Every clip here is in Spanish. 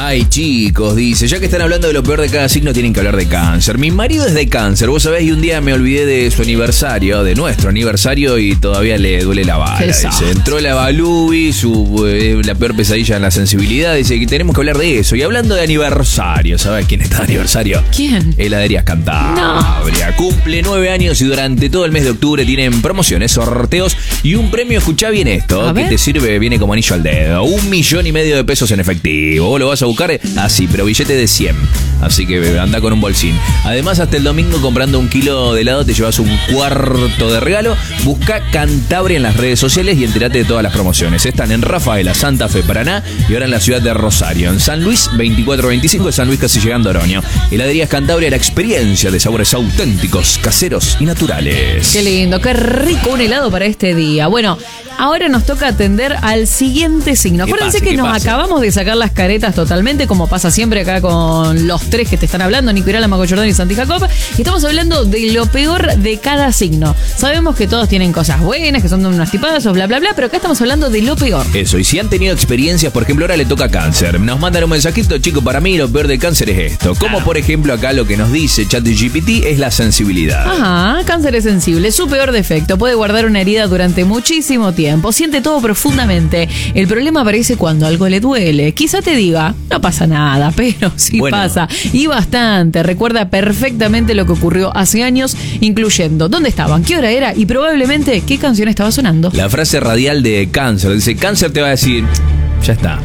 Ay, chicos, dice, ya que están hablando de lo peor de cada signo, tienen que hablar de Cáncer. Mi marido es de Cáncer, vos sabés, y un día me olvidé de su aniversario, de nuestro aniversario, y todavía le duele la bala. Dice, entró la Balubi, la peor pesadilla en la sensibilidad, dice que tenemos que hablar de eso. Y hablando de aniversario, ¿sabés quién está de aniversario? ¿Quién? Heladerías Cantabria. No. Cumple 9 años y durante todo el mes de octubre tienen promociones, sorteos y un premio, escuchá bien esto, que te sirve, viene como anillo al dedo. 1,5 millones de pesos en efectivo. Vos lo vas a buscar así, pero billete de 100. Así que anda con un bolsín. Además, hasta el domingo comprando 1 kilo de helado te llevas un cuarto de regalo. Busca Cantabria en las redes sociales y entérate de todas las promociones. Están en Rafaela, Santa Fe, Paraná y ahora en la ciudad de Rosario. En San Luis, 2425 de San Luis, casi llegando a Oroño. Heladerías Cantabria, la experiencia de sabores auténticos, caseros y naturales. Qué lindo, qué rico un helado para este día. Bueno, ahora nos toca atender al siguiente signo. Acuérdense que nos acabamos de sacar las caretas totalmente, como pasa siempre acá con los tres que te están hablando, Nico Irala, Mago Jordán y Santi Jacob. Y estamos hablando de lo peor de cada signo. Sabemos que todos tienen cosas buenas, que son unos tipazos, bla, bla, bla, pero acá estamos hablando de lo peor. Eso, y si han tenido experiencias, por ejemplo, ahora le toca Cáncer. Nos mandan un mensajito, chicos, para mí lo peor de Cáncer es esto. Como por ejemplo acá lo que nos dice ChatGPT es la sensibilidad. Ajá, Cáncer es sensible. Su peor defecto: puede guardar una herida durante muchísimo tiempo. Siente todo profundamente. El problema aparece cuando algo le duele. Quizá te diga, no pasa nada, pero sí pasa. Y bastante. Recuerda perfectamente lo que ocurrió hace años, incluyendo dónde estaban, qué hora era y probablemente qué canción estaba sonando. La frase radial de Cáncer dice, Cáncer te va a decir, ya está,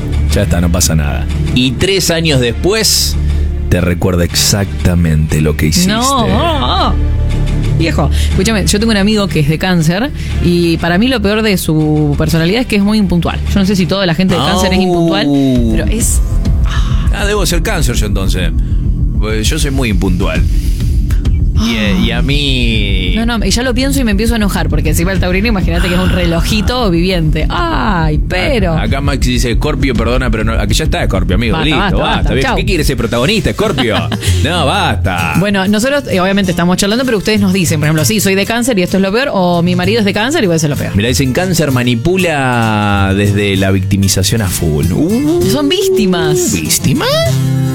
no pasa nada. Y 3 años después te recuerda exactamente lo que hiciste. No. Viejo, escúchame, yo tengo un amigo que es de Cáncer y para mí lo peor de su personalidad es que es muy impuntual. Yo no sé si toda la gente de Cáncer es impuntual, pero es... debo ser Cáncer yo entonces. Pues yo soy muy impuntual. Y a mí... No, ya lo pienso y me empiezo a enojar, porque encima el taurino, imagínate que es un relojito viviente. Ay, pero... Acá Max dice, Scorpio, perdona, pero no, aquí ya está Scorpio, amigo. Basta. ¿Qué quiere ser protagonista, Scorpio? No, basta. Bueno, nosotros obviamente estamos charlando, pero ustedes nos dicen, por ejemplo, sí, soy de Cáncer y esto es lo peor, o mi marido es de Cáncer y voy a ser lo peor. Mira, dicen Cáncer manipula desde la victimización a full. Son víctimas. ¿Víctimas?